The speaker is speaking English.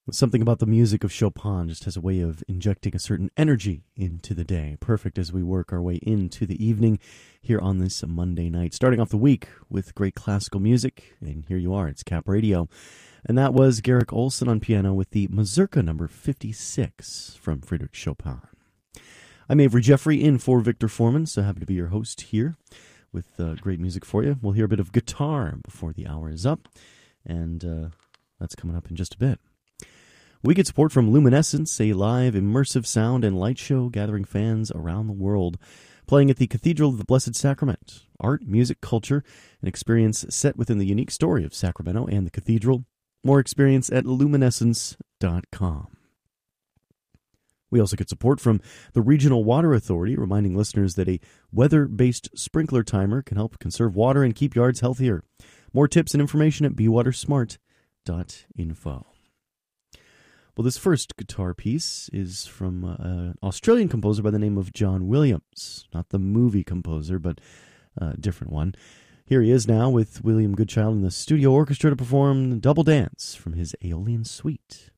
Something about the music of Chopin just has a way of injecting a certain energy into the day. Perfect as we work our way into the evening here on this Monday night. Starting off the week with great classical music. And here you are, it's Cap Radio. And that was Garrick Olson on piano with the Mazurka number 56 from Friedrich Chopin. I'm Avery Jeffrey in for Victor Foreman, so happy to be your host here with great music for you. We'll hear a bit of guitar before the hour is up, and that's coming up in just a bit. We get support from Luminescence, a live, immersive sound and light show gathering fans around the world, playing at the Cathedral of the Blessed Sacrament. Art, music, culture, an experience set within the unique story of Sacramento and the cathedral. More experience at luminescence.com. We also get support from the Regional Water Authority, reminding listeners that a weather-based sprinkler timer can help conserve water and keep yards healthier. More tips and information at bewatersmart.info. Well, this first guitar piece is from an Australian composer by the name of John Williams. Not the movie composer, but a different one. Here he is now with William Goodchild in the studio orchestra to perform Double Dance from his Aeolian Suite.